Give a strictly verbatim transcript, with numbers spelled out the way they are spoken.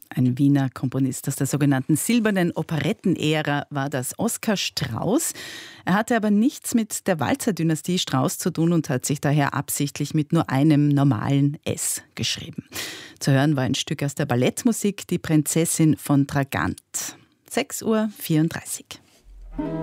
Ein Wiener Komponist aus der sogenannten silbernen Operettenära war das Oskar Strauß. Er hatte aber nichts mit der Walzer-Dynastie Strauß zu tun und hat sich daher absichtlich mit nur einem normalen S geschrieben. Zu hören war ein Stück aus der Ballettmusik, die Prinzessin von Dragant. sechs Uhr vierunddreißig.